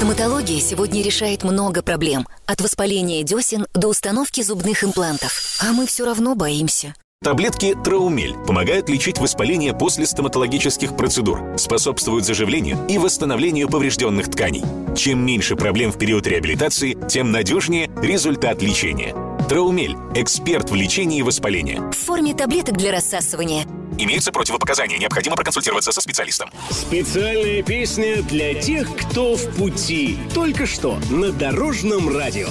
Стоматология сегодня решает много проблем. От воспаления десен до установки зубных имплантов. А мы все равно боимся. Таблетки Траумель помогают лечить воспаление после стоматологических процедур, способствуют заживлению и восстановлению поврежденных тканей. Чем меньше проблем в период реабилитации, тем надежнее результат лечения. Траумель – эксперт в лечении воспаления. В форме таблеток для рассасывания. Имеются противопоказания, необходимо проконсультироваться со специалистом. Специальная песня для тех, кто в пути. Только что на Дорожном радио.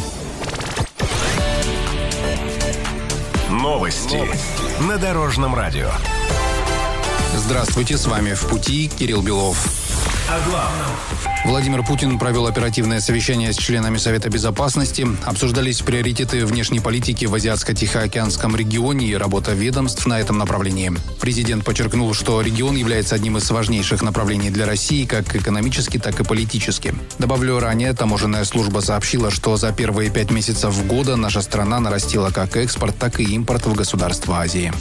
Новости на Дорожном радио. Здравствуйте, с вами «В пути» Кирилл Белов. О главном. Владимир Путин провел оперативное совещание с членами Совета Безопасности. Обсуждались приоритеты внешней политики в Азиатско-Тихоокеанском регионе и работа ведомств на этом направлении. Президент подчеркнул, что регион является одним из важнейших направлений для России как экономически, так и политически. Добавлю, ранее таможенная служба сообщила, что за первые 5 месяцев года наша страна нарастила как экспорт, так и импорт в государства Азии.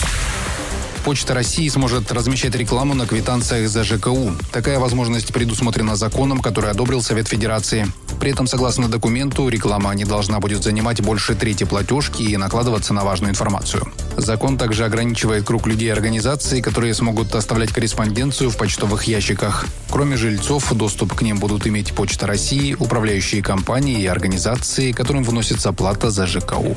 Почта России сможет размещать рекламу на квитанциях за ЖКУ. Такая возможность предусмотрена законом, который одобрил Совет Федерации. При этом, согласно документу, реклама не должна будет занимать больше трети платежки и накладываться на важную информацию. Закон также ограничивает круг людей и организаций, которые смогут оставлять корреспонденцию в почтовых ящиках. Кроме жильцов, доступ к ним будут иметь Почта России, управляющие компании и организации, которым вносится плата за ЖКУ.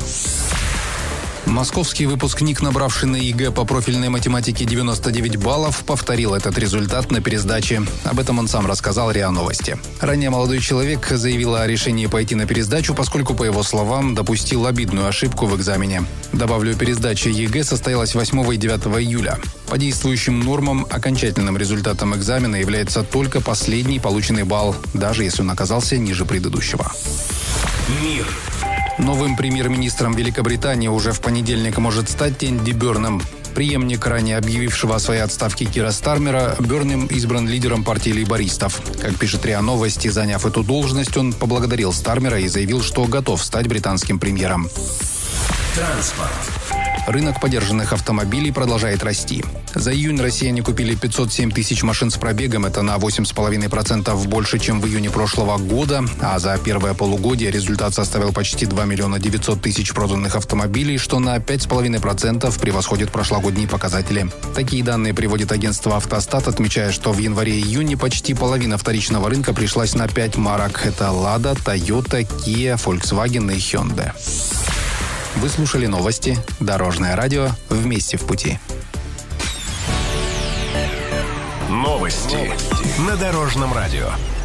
Московский выпускник, набравший на ЕГЭ по профильной математике 99 баллов, повторил этот результат на пересдаче. Об этом он сам рассказал РИА Новости. Ранее молодой человек заявил о решении пойти на пересдачу, поскольку, по его словам, допустил обидную ошибку в экзамене. Добавлю, пересдача ЕГЭ состоялась 8 и 9 июля. По действующим нормам, окончательным результатом экзамена является только последний полученный балл, даже если он оказался ниже предыдущего. Мир. Новым премьер-министром Великобритании уже в понедельник может стать Энди Бёрнем. Преемник ранее объявившего о своей отставке Кира Стармера, Бёрнем избран лидером партии лейбористов. Как пишет РИА Новости, заняв эту должность, он поблагодарил Стармера и заявил, что готов стать британским премьером. Транспорт. Рынок подержанных автомобилей продолжает расти. За июнь россияне купили 507 тысяч машин с пробегом. Это на 8,5% больше, чем в июне прошлого года. А за первое полугодие результат составил почти 2 миллиона 900 тысяч проданных автомобилей, что на 5,5% превосходит прошлогодние показатели. Такие данные приводит агентство «Автостат», отмечая, что в январе-июне почти половина вторичного рынка пришлась на 5 марок. Это «Лада», «Тойота», «Киа», «Фольксваген» и «Хёндай». Вы слушали новости Дорожное радио. Вместе в пути. Новости на Дорожном радио.